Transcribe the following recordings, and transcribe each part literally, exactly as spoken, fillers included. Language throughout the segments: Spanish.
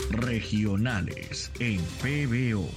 Regionales en P B O.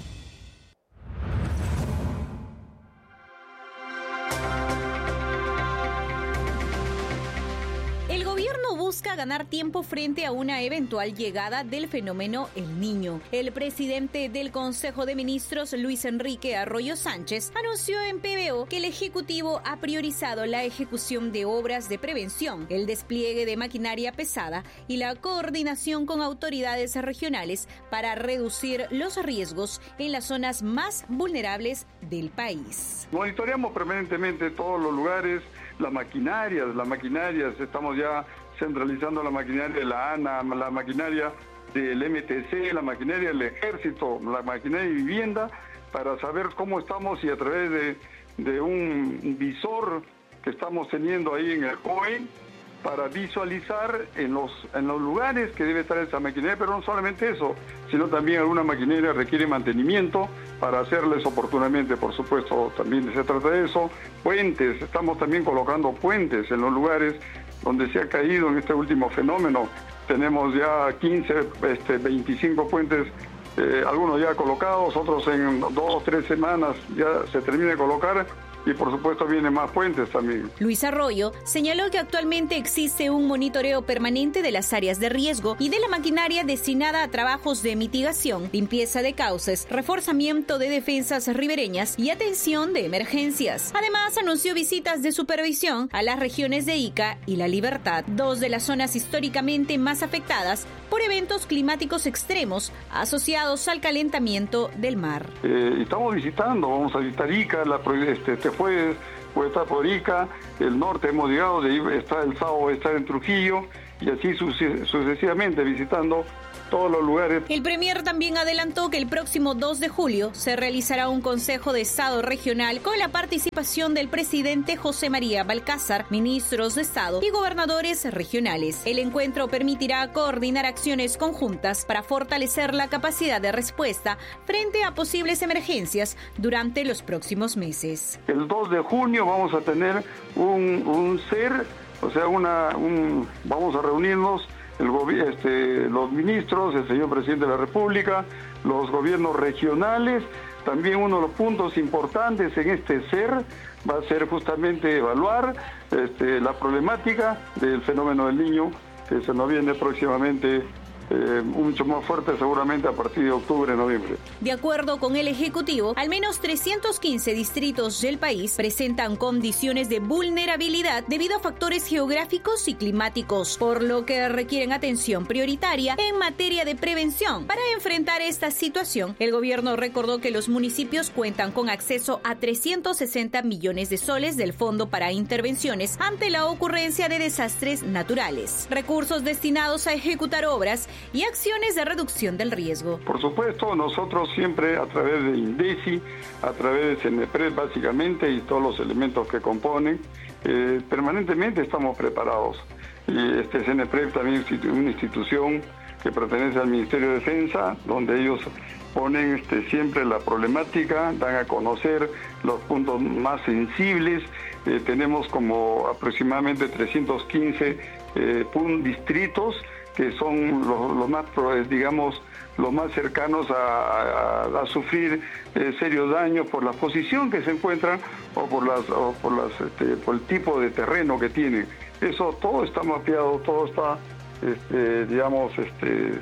El gobierno busca ganar tiempo frente a una eventual llegada del fenómeno El Niño. El presidente del Consejo de Ministros, Luis Enrique Arroyo Sánchez, anunció en P B O que el Ejecutivo ha priorizado la ejecución de obras de prevención, el despliegue de maquinaria pesada y la coordinación con autoridades regionales para reducir los riesgos en las zonas más vulnerables del país. Monitoreamos permanentemente todos los lugares, las maquinarias, las maquinarias, estamos ya centralizando la maquinaria de la ANA, la maquinaria del M T C, la maquinaria del Ejército, la maquinaria de vivienda, para saber cómo estamos y a través de, de un visor que estamos teniendo ahí en el C O E, para visualizar en los, en los lugares que debe estar esa maquinaria, pero no solamente eso, sino también alguna maquinaria requiere mantenimiento para hacerles oportunamente, por supuesto, también se trata de eso. Puentes, estamos también colocando puentes en los lugares donde se ha caído en este último fenómeno. Tenemos ya quince, este, veinticinco puentes, eh, algunos ya colocados, otros en dos o tres semanas ya se termina de colocar. Y por supuesto vienen más puentes también. Luis Arroyo señaló que actualmente existe un monitoreo permanente de las áreas de riesgo y de la maquinaria destinada a trabajos de mitigación, limpieza de cauces, reforzamiento de defensas ribereñas y atención de emergencias. Además, anunció visitas de supervisión a las regiones de Ica y La Libertad, dos de las zonas históricamente más afectadas por eventos climáticos extremos asociados al calentamiento del mar. Eh, estamos visitando, vamos a visitar Ica, la, este, este fue, fue estar por Ica, el norte hemos llegado, de ahí está el sábado, está en Trujillo, y así sucesivamente visitando todos los lugares. El premier también adelantó que el próximo dos de julio se realizará un Consejo de Estado regional con la participación del presidente José María Balcázar, ministros de Estado y gobernadores regionales. El encuentro permitirá coordinar acciones conjuntas para fortalecer la capacidad de respuesta frente a posibles emergencias durante los próximos meses. El dos de junio vamos a tener un, un C E R, o sea, una, un, vamos a reunirnos El gobi- este, los ministros, el señor presidente de la República, los gobiernos regionales. También uno de los puntos importantes en este C E R va a ser justamente evaluar este, la problemática del fenómeno del Niño, que se nos viene próximamente Eh, mucho más fuerte seguramente a partir de octubre, noviembre. De acuerdo con el Ejecutivo, al menos trescientos quince distritos del país presentan condiciones de vulnerabilidad debido a factores geográficos y climáticos, por lo que requieren atención prioritaria en materia de prevención. Para enfrentar esta situación, el gobierno recordó que los municipios cuentan con acceso a trescientos sesenta millones de soles del Fondo para Intervenciones ante la ocurrencia de desastres naturales, recursos destinados a ejecutar obras y acciones de reducción del riesgo. Por supuesto, nosotros siempre a través de INDECI, a través de CENEPRED básicamente y todos los elementos que componen, eh, permanentemente estamos preparados. Y este CENEPRED también es una institución que pertenece al Ministerio de Defensa, donde ellos ponen este, siempre la problemática, dan a conocer los puntos más sensibles. Eh, tenemos como aproximadamente trescientos quince eh, distritos que son los, los más, digamos, los más cercanos a, a, a sufrir eh, serios daños por la posición que se encuentran o por las, o por las, este, por el tipo de terreno que tienen. Eso todo está mapeado, todo está, este, digamos, este,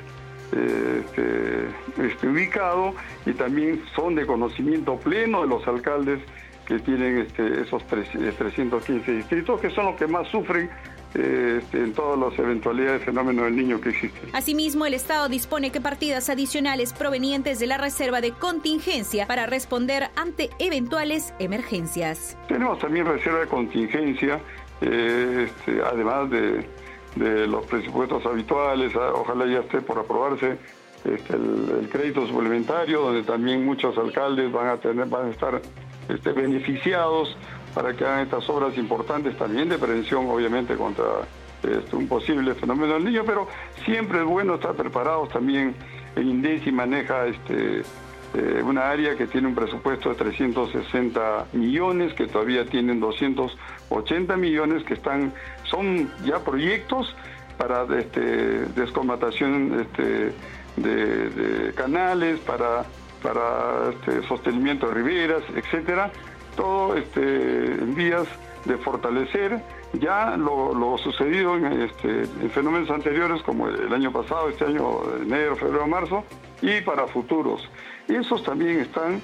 este, este, ubicado, y también son de conocimiento pleno de los alcaldes que tienen este, esos trescientos quince distritos, que son los que más sufren Este, en todas las eventualidades de fenómeno del Niño que existen. Asimismo, el Estado dispone que partidas adicionales provenientes de la reserva de contingencia para responder ante eventuales emergencias. Tenemos también reserva de contingencia, eh, este, además de, de los presupuestos habituales. Ojalá ya esté por aprobarse este, el, el crédito suplementario, donde también muchos alcaldes van a tener, van a estar este, beneficiados para que hagan estas obras importantes también de prevención, obviamente, contra este, un posible fenómeno del Niño, pero siempre es bueno estar preparados. También el INDECI maneja este, eh, una área que tiene un presupuesto de trescientos sesenta millones, que todavía tienen doscientos ochenta millones, que están, son ya proyectos para este, descomatación este, de, de canales, para, para este, sostenimiento de riberas, etcétera. Todo este, en vías de fortalecer ya lo, lo sucedido en, este, en fenómenos anteriores como el año pasado, este año, enero, febrero, marzo, y para futuros. Esos también están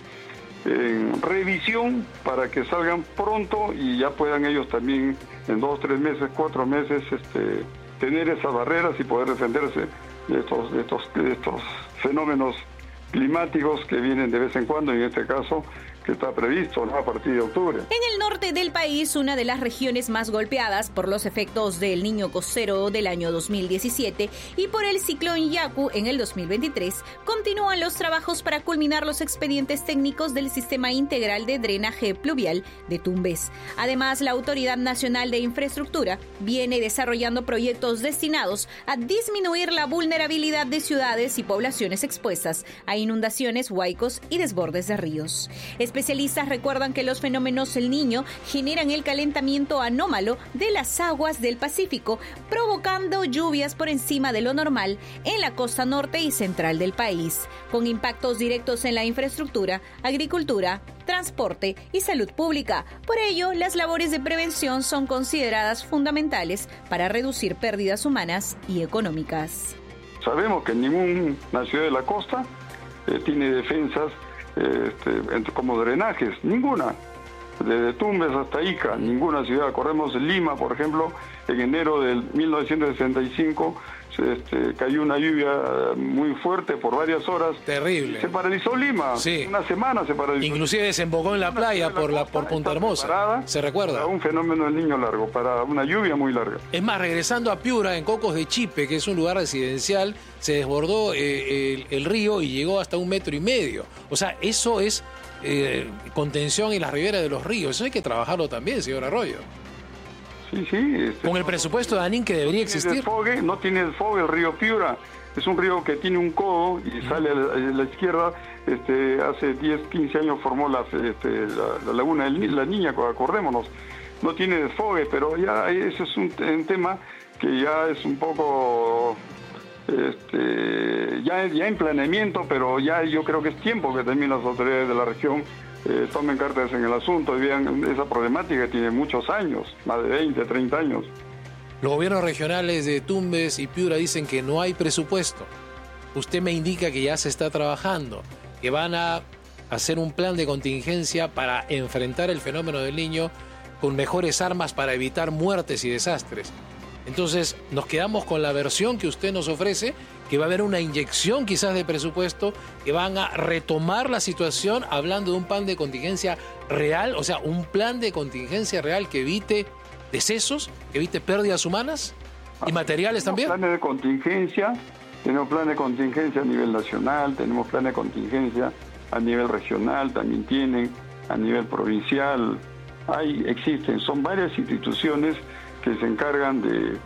en revisión para que salgan pronto y ya puedan ellos también en dos, tres meses, cuatro meses este, tener esas barreras y poder defenderse de estos, de estos, de estos fenómenos climáticos que vienen de vez en cuando, en este caso que está previsto, ¿no?, a partir de octubre. En el norte del país, una de las regiones más golpeadas por los efectos del Niño Costero del año dos mil diecisiete y por el ciclón Yaku en el dos mil veintitrés, continúan los trabajos para culminar los expedientes técnicos del Sistema Integral de Drenaje Pluvial de Tumbes. Además, la Autoridad Nacional de Infraestructura viene desarrollando proyectos destinados a disminuir la vulnerabilidad de ciudades y poblaciones expuestas a inundaciones, huaicos y desbordes de ríos. Especialistas recuerdan que los fenómenos El Niño generan el calentamiento anómalo de las aguas del Pacífico, provocando lluvias por encima de lo normal en la costa norte y central del país, con impactos directos en la infraestructura, agricultura, transporte y salud pública. Por ello, las labores de prevención son consideradas fundamentales para reducir pérdidas humanas y económicas. Sabemos que ninguna ciudad de la costa eh, tiene defensas Este, como drenajes, ninguna, desde Tumbes hasta Ica, ninguna ciudad. Corremos Lima, por ejemplo, en enero del mil novecientos sesenta y cinco este, cayó una lluvia muy fuerte por varias horas. Terrible. Se paralizó Lima, sí. Una semana se paralizó. Inclusive desembocó en la playa por la por Punta Hermosa. Se recuerda. Para un fenómeno del Niño largo, para una lluvia muy larga. Es más, regresando a Piura, en Cocos de Chipe, que es un lugar residencial, se desbordó eh, el, el río y llegó hasta un metro y medio. O sea, eso es eh, contención en las riberas de los ríos. Eso hay que trabajarlo también, señor Arroyo. Sí, sí. Este, Con el presupuesto de ANIN que debería no existir. Desfogue, no tiene desfogue el río Piura. Es un río que tiene un codo y uh-huh. sale a la, a la izquierda. Este, hace diez, quince años formó la, este, la, la laguna de la Niña, acordémonos. No tiene desfogue, pero ya ese es un, un tema que ya es un poco... Este, ya, ya en planeamiento, pero ya yo creo que es tiempo que también las autoridades de la región eh, tomen cartas en el asunto y vean esa problemática que tiene muchos años, más de veinte, treinta años. Los gobiernos regionales de Tumbes y Piura dicen que no hay presupuesto. Usted me indica que ya se está trabajando, que van a hacer un plan de contingencia para enfrentar el fenómeno del Niño con mejores armas para evitar muertes y desastres. Entonces, nos quedamos con la versión que usted nos ofrece, que va a haber una inyección quizás de presupuesto, que van a retomar la situación hablando de un plan de contingencia real, o sea, un plan de contingencia real que evite decesos, que evite pérdidas humanas y materiales también. Tenemos planes de contingencia, tenemos planes de contingencia a nivel nacional, tenemos planes de contingencia a nivel regional, también tienen, a nivel provincial, hay, existen, son varias instituciones que se encargan de,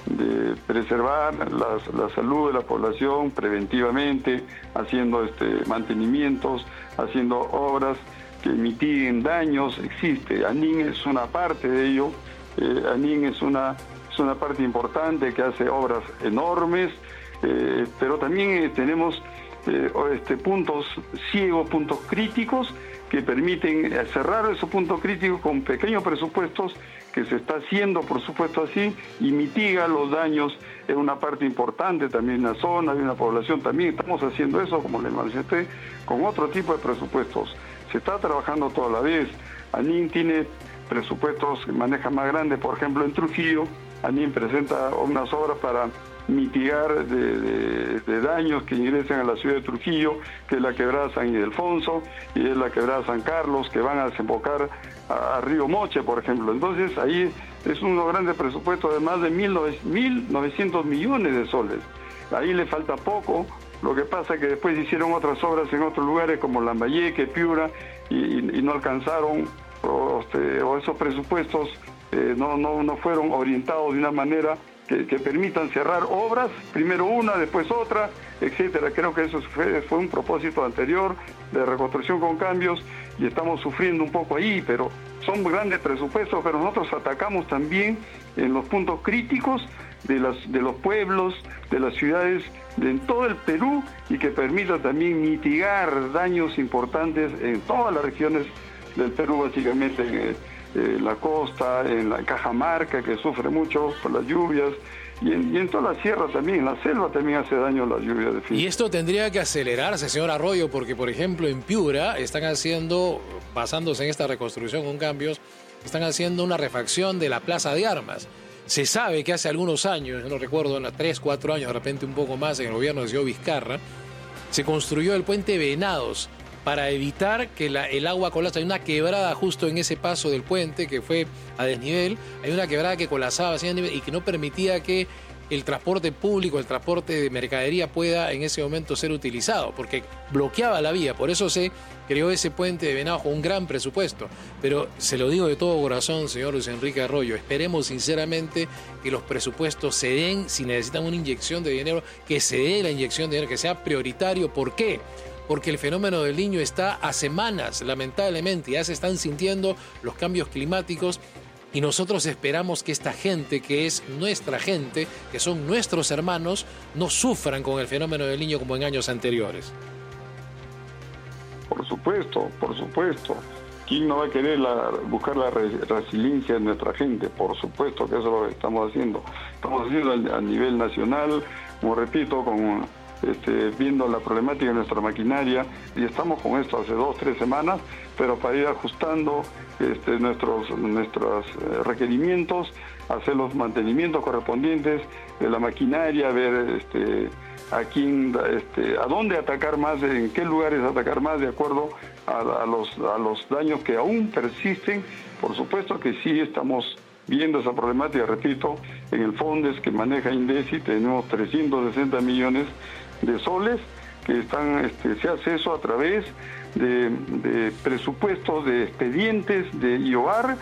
de preservar la, la salud de la población preventivamente, haciendo este, mantenimientos, haciendo obras que mitiguen daños. Existe, ANIN es una parte de ello, eh, ANIN es una, es una parte importante que hace obras enormes, eh, pero también eh, tenemos eh, este, puntos ciegos, puntos críticos que permiten cerrar esos puntos críticos con pequeños presupuestos que se está haciendo, por supuesto, así, y mitiga los daños en una parte importante también en la zona, de una población también. Estamos haciendo eso, como le manifesté, con otro tipo de presupuestos. Se está trabajando toda la vez. ANIN tiene presupuestos que maneja más grandes, por ejemplo, en Trujillo, ANIN presenta unas obras para mitigar de, de, de daños que ingresen a la ciudad de Trujillo, que es la quebrada San Ildefonso y es la quebrada San Carlos, que van a desembocar a, a Río Moche, por ejemplo. Entonces ahí es un grande presupuesto de más de mil novecientos millones de soles. Ahí le falta poco. Lo que pasa es que después hicieron otras obras en otros lugares como Lambayeque, Piura, y, y no alcanzaron, o, este, o esos presupuestos eh, no, no, no fueron orientados de una manera Que, que permitan cerrar obras, primero una, después otra, etcétera. Creo que eso fue, fue un propósito anterior de reconstrucción con cambios y estamos sufriendo un poco ahí, pero son grandes presupuestos, pero nosotros atacamos también en los puntos críticos de, las, de los pueblos, de las ciudades de en todo el Perú y que permita también mitigar daños importantes en todas las regiones del Perú, básicamente en eh, eh, la costa, en la Cajamarca, que sufre mucho por las lluvias, y en, y en toda la sierra también, en la selva también hace daño la lluvia de fin. Y esto tendría que acelerarse, señor Arroyo, porque por ejemplo en Piura están haciendo, basándose en esta reconstrucción con cambios, están haciendo una refacción de la Plaza de Armas. Se sabe que hace algunos años, no recuerdo, tres, cuatro años, de repente un poco más, en el gobierno del señor Vizcarra, se construyó el puente Venados para evitar que la, el agua colapse. Hay una quebrada justo en ese paso del puente que fue a desnivel, hay una quebrada que colapsaba así a nivel y que no permitía que el transporte público, el transporte de mercadería pueda en ese momento ser utilizado, porque bloqueaba la vía. Por eso se creó ese puente de Venados con un gran presupuesto. Pero se lo digo de todo corazón, señor Luis Enrique Arroyo, esperemos sinceramente que los presupuestos se den, si necesitan una inyección de dinero, que se dé la inyección de dinero, que sea prioritario. ¿Por qué? Porque el fenómeno del Niño está a semanas, lamentablemente, ya se están sintiendo los cambios climáticos. Y nosotros esperamos que esta gente, que es nuestra gente, que son nuestros hermanos, no sufran con el fenómeno del Niño como en años anteriores. Por supuesto, por supuesto. ¿Quién no va a querer la, buscar la resiliencia de nuestra gente? Por supuesto que eso es lo que estamos haciendo. Estamos haciendo a nivel nacional, como repito, con... Este, viendo la problemática de nuestra maquinaria, y estamos con esto hace dos, tres semanas, pero para ir ajustando este, nuestros, nuestros eh, requerimientos, hacer los mantenimientos correspondientes de la maquinaria, ver este, a quién, este, a dónde atacar más, en qué lugares atacar más, de acuerdo a, a, los, a los daños que aún persisten. Por supuesto que sí estamos viendo esa problemática, repito, en el FONDES que maneja INDECI tenemos trescientos sesenta millones de soles que están, este, se hace eso a través de, de presupuestos de expedientes de I O A R